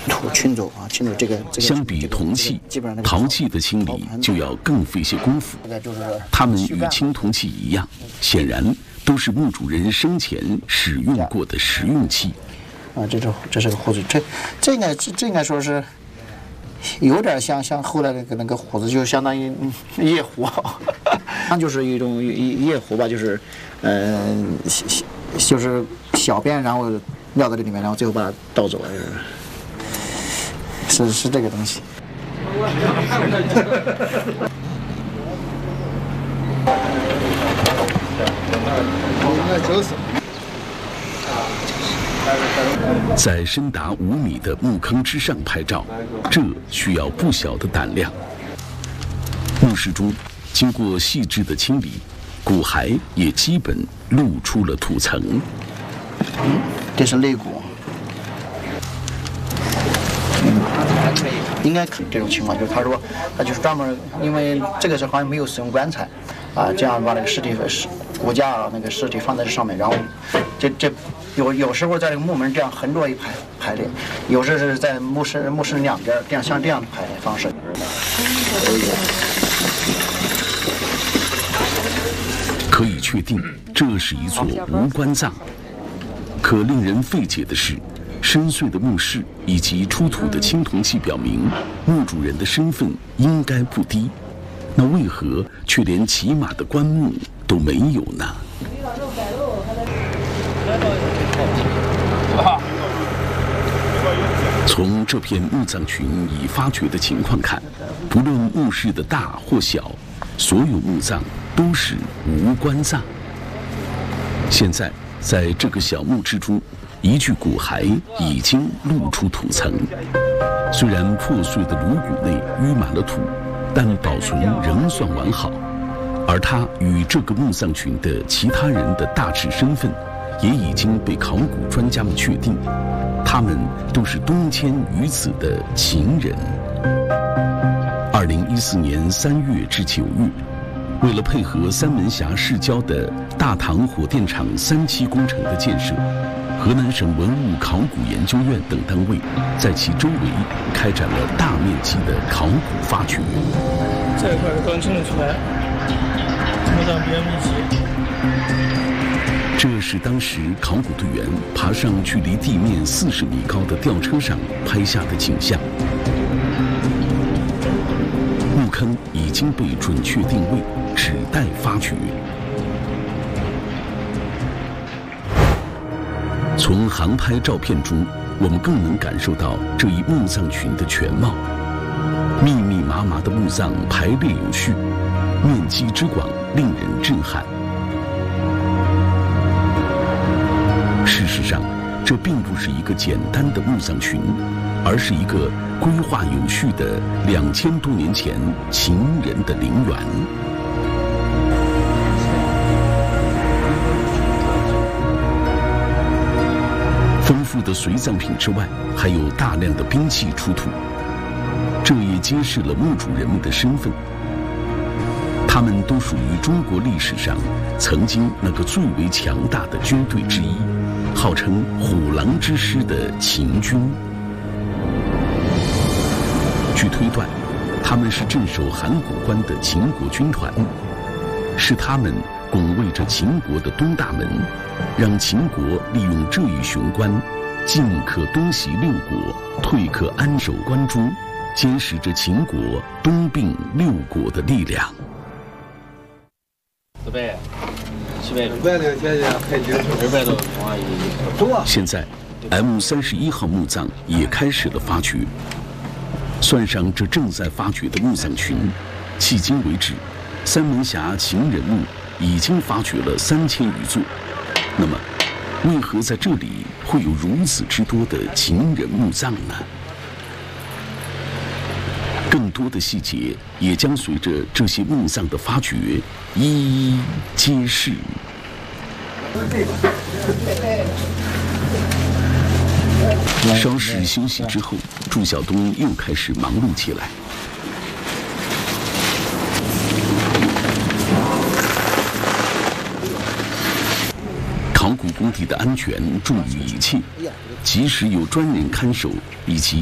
土清走啊，清走这个。 相比铜器，陶器的清理就要更费些功夫。它们与青铜器一样，显然都是墓主人生前使用过的实用器。 啊，这是个胡子，这应该说是有点像后来那个胡子，就相当于夜壶，它就是一种夜壶吧，就是就是小便然后尿到这里面，然后最后把它倒走了，是这个东西。 在深达5米的墓坑之上拍照，这需要不小的胆量。墓室中经过细致的清理，骨骸也基本露出了土层。 这是肋骨。应该可能这种情况，就是他说，他就是专门，因为这个时候好像没有使用棺材，啊，这样把那个骨架那个尸体放在这上面，然后这有时候在这个墓门这样横着一排列，有时是在墓室两边这样像这样的排列方式。 可以确定，这是一座无棺葬。可令人费解的是，深邃的墓室以及出土的青铜器表明，墓主人的身份应该不低。那为何却连起码的棺木都没有呢？从这片墓葬群已发掘的情况看，不论墓室的大或小，所有墓葬都是无棺葬。现在，在这个小墓之中，一具骨骸已经露出土层，虽然破碎的颅骨内淤满了土，但保存仍算完好。而他与这个墓葬群的其他人的大致身份，也已经被考古专家们确定，他们都是东迁于此的秦人。2014年3月至9月，为了配合三门峡市郊的大唐火电厂3期工程的建设，河南省文物考古研究院等单位在其周围开展了大面积的考古发掘。 这一块刚清理出来，墓葬比较密集。 这是当时考古队员爬上距离地面40米高的吊车上拍下的景象。墓坑已经被准确定位，只待发掘。从航拍照片中，我们更能感受到这一墓葬群的全貌。密密麻麻的墓葬排列有序，面积之广令人震撼。事实上，这并不是一个简单的墓葬群，而是一个规划有序的2000多年前秦人的陵园。丰富的随葬品之外，还有大量的兵器出土，这也揭示了墓主人们的身份。他们都属于中国历史上曾经那个最为强大的军队之一，号称虎狼之师的秦军。据推断，他们是镇守函谷关的秦国军团，是他们拱卫着秦国的东大门，让秦国利用这一雄关，进可东袭6国，退可安守关中，监视着秦国东并6国的力量。 400、700多，谢谢，200多， 现在 M31号墓葬也开始了发掘。算上这正在发掘的墓葬群，迄今为止，三门峡秦人墓已经发掘了3000余座。那么，为何在这里会有如此之多的秦人墓葬呢？更多的细节也将随着这些墓葬的发掘一一揭示。稍事休息之后，祝晓东又开始忙碌起来。考古工地的安全重于一切，即使有专人看守以及